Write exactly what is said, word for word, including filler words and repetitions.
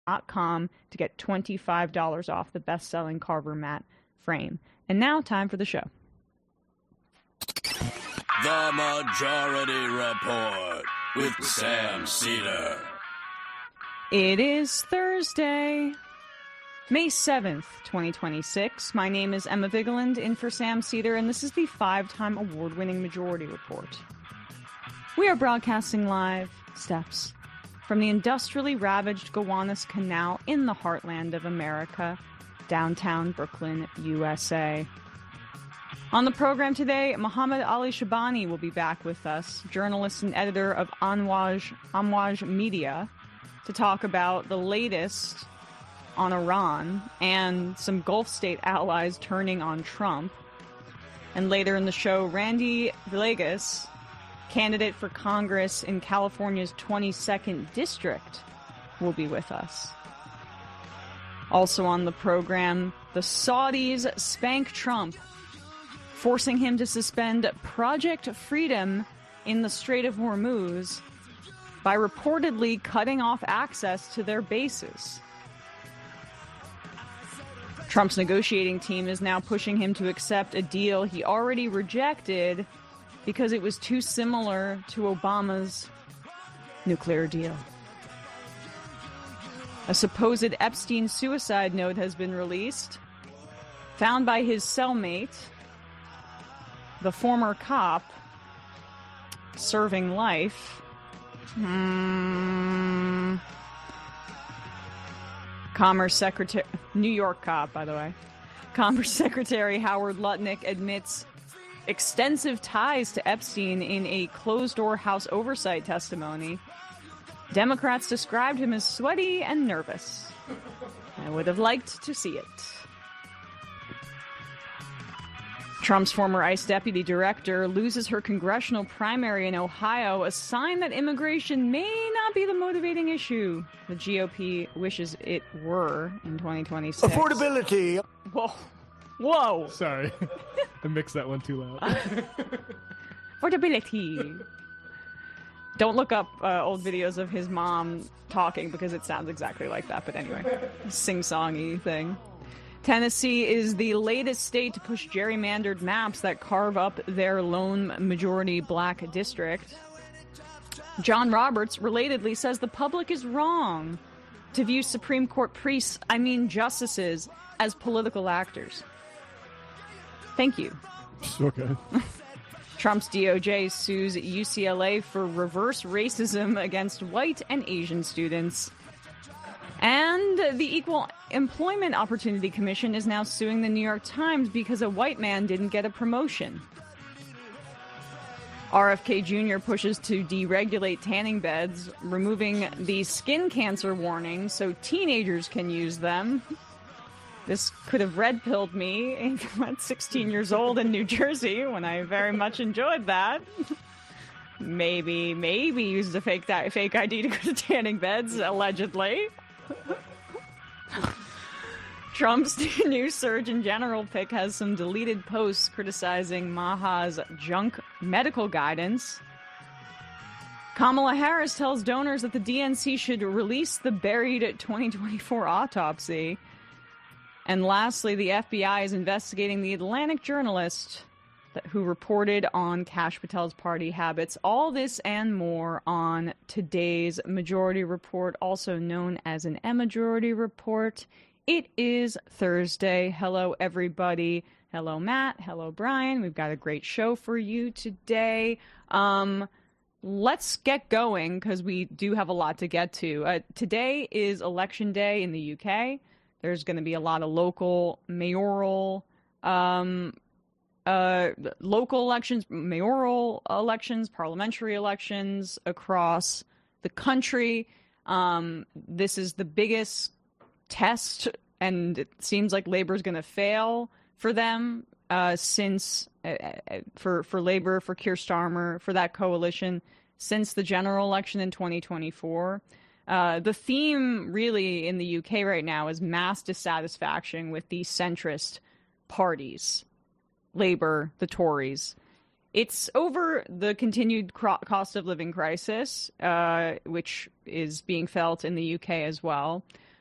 dot com to get twenty-five dollars off the best-selling Carver mat frame. And now, time for the show. The Majority Report with Sam Seder. It is Thursday, May seventh, twenty twenty-six. My name is Emma Vigeland, in for Sam Seder, and this is the five-time award-winning Majority Report. We are broadcasting live steps from the industrially ravaged Gowanus Canal in the heartland of America, downtown Brooklyn, U S A. On the program today, Mohammed Ali Shabani will be back with us, journalist and editor of Amwaj, Amwaj Media, to talk about the latest on Iran and some Gulf state allies turning on Trump. And later in the show, Randy Villegas, candidate for Congress in California's twenty-second district, will be with us. Also on the program, the Saudis spank Trump, forcing him to suspend Project Freedom in the Strait of Hormuz by reportedly cutting off access to their bases. Trump's negotiating team is now pushing him to accept a deal he already rejected because it was too similar to Obama's nuclear deal. A supposed Epstein suicide note has been released, found by his cellmate, the former cop serving life. Hmm. Commerce Secretary, New York cop, by the way. Commerce Secretary Howard Lutnick admits extensive ties to Epstein in a closed-door House oversight testimony. Democrats described him as sweaty and nervous. I would have liked to see it. Trump's former ICE deputy director loses her congressional primary in Ohio, a sign that immigration may not be the motivating issue the G O P wishes it were in twenty twenty-six. Affordability. Whoa. Whoa. Sorry. I mixed that one too loud. Affordability. Don't look up uh, old videos of his mom talking because it sounds exactly like that. But anyway, sing-songy thing. Tennessee is the latest state to push gerrymandered maps that carve up their lone majority black district. John Roberts, relatedly, says the public is wrong to view Supreme Court priests, I mean justices, as political actors. Thank you. Okay. Trump's D O J sues U C L A for reverse racism against white and Asian students. And the Equal Employment Opportunity Commission is now suing the New York Times because a white man didn't get a promotion. R F K Junior pushes to deregulate tanning beds, removing the skin cancer warning so teenagers can use them. This could have red-pilled me at sixteen years old in New Jersey when I very much enjoyed that. Maybe, maybe used a fake, di- fake I D to go to tanning beds, allegedly. Trump's new Surgeon General pick has some deleted posts criticizing Maha's junk medical guidance. Kamala Harris tells donors that the D N C should release the buried twenty twenty-four autopsy. And lastly, the F B I is investigating the Atlantic journalist that, who reported on Kash Patel's party habits. All this and more on today's Majority Report, also known as an M-Majority Report. It is Thursday. Hello, everybody. Hello, Matt. Hello, Brian. We've got a great show for you today. Um, let's get going because we do have a lot to get to. Uh, today is Election Day in the U K. There's going to be a lot of local mayoral um uh, local elections, mayoral elections, parliamentary elections across the country. Um, this is the biggest test, and it seems like Labor's going to fail for them uh, since, uh, for, for Labor, for Keir Starmer, for that coalition, since the general election in twenty twenty-four. Uh, the theme really in the U K right now is mass dissatisfaction with the centrist parties, Labour, the Tories. It's over the continued cro- cost of living crisis, uh, which is being felt in the U K as well.